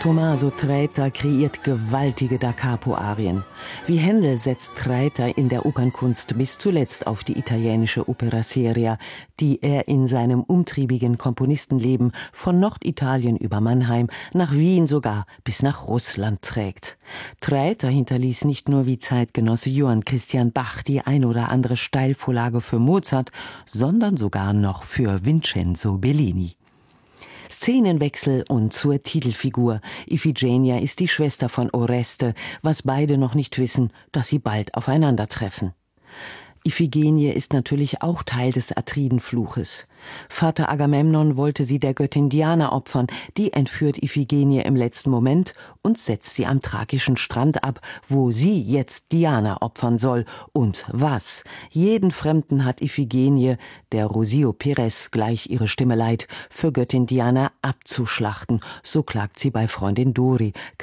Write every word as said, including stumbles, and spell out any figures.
Tommaso Traetta kreiert gewaltige Da Capo-Arien. Wie Händel setzt Traetta in der Opernkunst bis zuletzt auf die italienische Opera seria, die er in seinem umtriebigen Komponistenleben von Norditalien über Mannheim nach Wien, sogar bis nach Russland trägt. Traetta hinterließ nicht nur wie Zeitgenosse Johann Christian Bach die ein oder andere Steilvorlage für Mozart, sondern sogar noch für Vincenzo Bellini. Szenenwechsel und zur Titelfigur. Iphigenia ist die Schwester von Oreste, was beide noch nicht wissen, dass sie bald aufeinandertreffen. Iphigenie ist natürlich auch Teil des Atridenfluches. Vater Agamemnon wollte sie der Göttin Diana opfern, die entführt Iphigenie im letzten Moment und setzt sie am thrakischen Strand ab, wo sie jetzt Diana opfern soll. Und was? Jeden Fremden hat Iphigenie, der Rosio Perez gleich ihre Stimme leiht, für Göttin Diana abzuschlachten, so klagt sie bei Freundin Dori.